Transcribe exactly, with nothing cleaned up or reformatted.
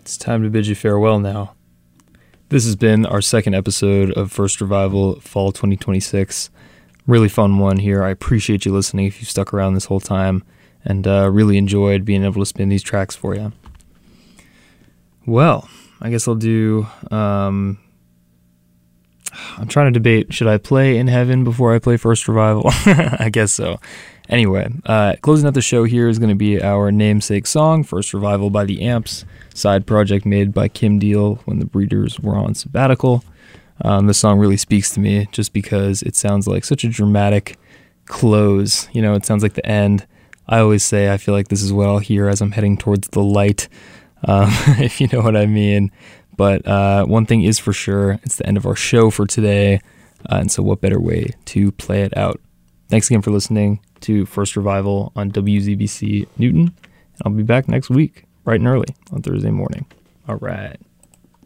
It's time to bid you farewell now. This has been our second episode of First Revival Fall twenty twenty-six. Really fun one here. I appreciate you listening if you've stuck around this whole time, and uh, really enjoyed being able to spin these tracks for you. Well, I guess I'll do... Um, I'm trying to debate, should I play In Heaven before I play First Revival? I guess so. Anyway, uh, closing out the show here is going to be our namesake song, First Revival by the Amps, side project made by Kim Deal when the Breeders were on sabbatical. Um, this song really speaks to me just because it sounds like such a dramatic close. You know, it sounds like the end. I always say I feel like this is what I'll hear as I'm heading towards the light, um, if you know what I mean. But uh, one thing is for sure, it's the end of our show for today, uh, and so what better way to play it out? Thanks again for listening to First Revival on W Z B C Newton, and I'll be back next week, bright and early, on Thursday morning. All right.